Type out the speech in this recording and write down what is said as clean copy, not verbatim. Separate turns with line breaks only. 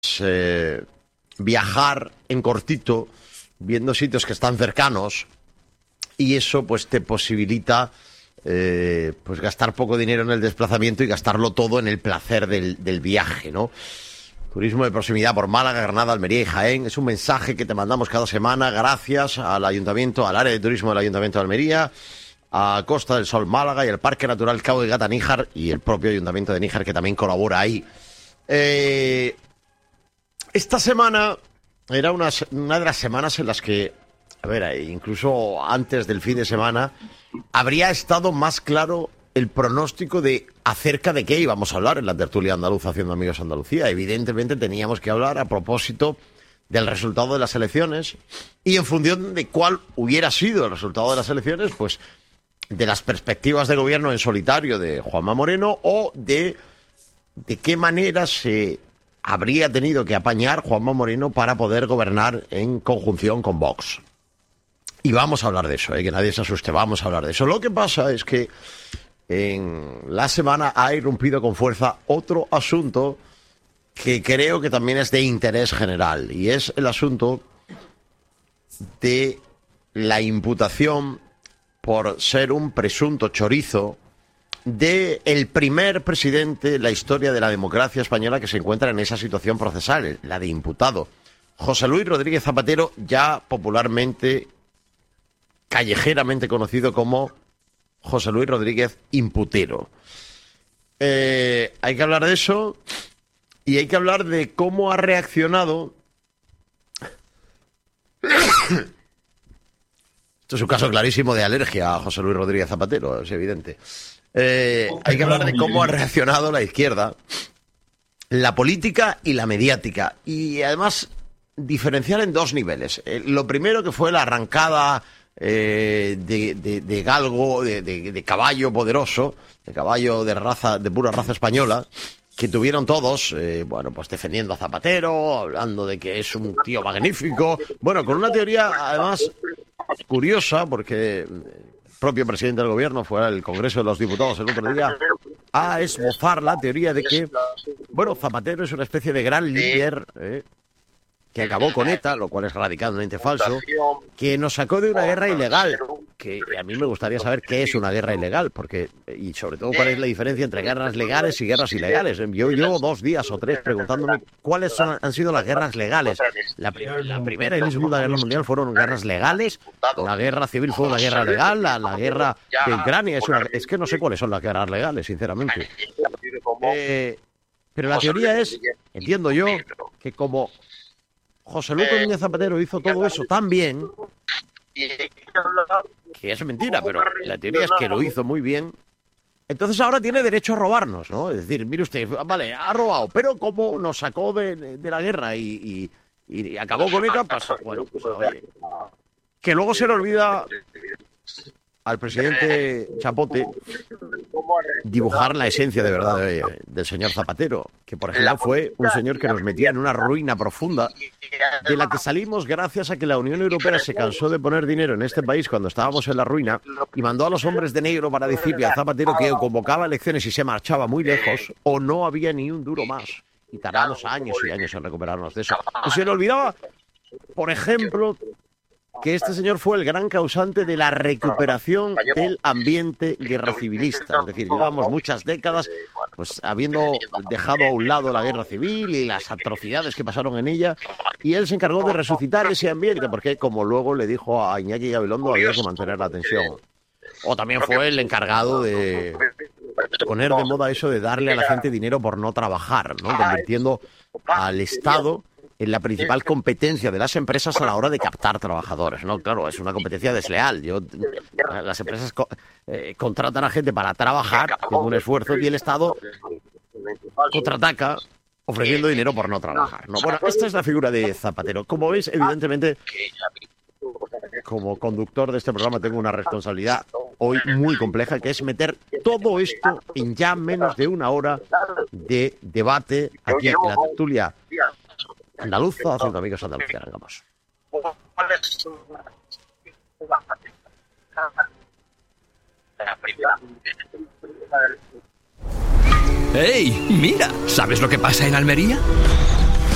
viajar en cortito, viendo sitios que están cercanos, y eso pues te posibilita pues gastar poco dinero en el desplazamiento y gastarlo todo en el placer del viaje, ¿no? Turismo de proximidad por Málaga, Granada, Almería y Jaén. Es un mensaje que te mandamos cada semana gracias al Ayuntamiento, al área de turismo del Ayuntamiento de Almería, a Costa del Sol Málaga y al Parque Natural Cabo de Gata Níjar y el propio Ayuntamiento de Níjar, que también colabora ahí. Esta semana era una de las semanas en las que, a ver, incluso antes del fin de semana, habría estado más claro el pronóstico de acerca de qué íbamos a hablar en la tertulia andaluza haciendo Amigos Andalucía. Evidentemente teníamos que hablar a propósito del resultado de las elecciones y en función de cuál hubiera sido el resultado de las elecciones, pues de las perspectivas de gobierno en solitario de Juanma Moreno o de qué manera se habría tenido que apañar Juanma Moreno para poder gobernar en conjunción con Vox. Y vamos a hablar de eso, que nadie se asuste, vamos a hablar de eso. Lo que pasa es que en la semana ha irrumpido con fuerza otro asunto que creo que también es de interés general, y es el asunto de la imputación por ser un presunto chorizo de el primer presidente en la historia de la democracia española que se encuentra en esa situación procesal, la de imputado. José Luis Rodríguez Zapatero, ya popularmente, callejeramente conocido como José Luis Rodríguez Imputero. Hay que hablar de eso y hay que hablar de cómo ha reaccionado. Esto es un caso clarísimo de alergia a José Luis Rodríguez Zapatero, es evidente. Hay que hablar de cómo ha reaccionado la izquierda, la política y la mediática. Y además diferenciar en dos niveles. Lo primero, que fue la arrancada de galgo, de caballo poderoso, de caballo de raza, de pura raza española, que tuvieron todos, bueno, pues defendiendo a Zapatero, hablando de que es un tío magnífico, bueno, con una teoría además curiosa, porque el propio presidente del gobierno fue al Congreso de los Diputados el otro día a esbozar la teoría de que, bueno, Zapatero es una especie de gran líder, que acabó con ETA, lo cual es radicalmente falso, que nos sacó de una guerra ilegal, que a mí me gustaría saber qué es una guerra ilegal, porque, y sobre todo cuál es la diferencia entre guerras legales y guerras ilegales. Yo llevo 2 días o 3 preguntándome cuáles han sido las guerras legales. La Primera y la Segunda Guerra Mundial fueron guerras legales, la guerra civil fue una guerra legal, la guerra de Ucrania es que no sé cuáles son las guerras legales, sinceramente. Pero la teoría es, entiendo yo, que como José Luis Rodríguez Zapatero hizo todo eso tan bien, que es mentira, pero la teoría es que lo hizo muy bien, entonces ahora tiene derecho a robarnos, ¿no? Es decir, mire usted, vale, ha robado, pero como nos sacó de la guerra y acabó con ella, pues, bueno, pues, oye, que luego se le olvida al presidente Chapote dibujar la esencia de verdad del señor Zapatero, que por ejemplo fue un señor que nos metía en una ruina profunda, de la que salimos gracias a que la Unión Europea se cansó de poner dinero en este país cuando estábamos en la ruina y mandó a los hombres de negro para decirle a Zapatero que o convocaba elecciones y se marchaba muy lejos o no había ni un duro más, y tardamos años y años en recuperarnos de eso. Y se le olvidaba, por ejemplo, que este señor fue el gran causante de la recuperación del ambiente guerra civilista. Es decir, llevamos muchas décadas pues habiendo dejado a un lado la guerra civil y las atrocidades que pasaron en ella, y él se encargó de resucitar ese ambiente, porque como luego le dijo a Iñaki Gabilondo, había que mantener la tensión. O también fue el encargado de poner de moda eso de darle a la gente dinero por no trabajar, ¿no? Convirtiendo al Estado en la principal competencia de las empresas a la hora de captar trabajadores, ¿no? Claro, es una competencia desleal. Las empresas contratan a gente para trabajar, con un esfuerzo, y el Estado contraataca ofreciendo dinero por no trabajar, ¿no? Bueno, esta es la figura de Zapatero. Como veis, evidentemente, como conductor de este programa tengo una responsabilidad hoy muy compleja, que es meter todo esto en ya menos de 1 hora de debate aquí en la tertulia andaluza, haciendo Amigos Andalucía. Vamos.
¡Ey! Mira, ¿sabes lo que pasa en Almería?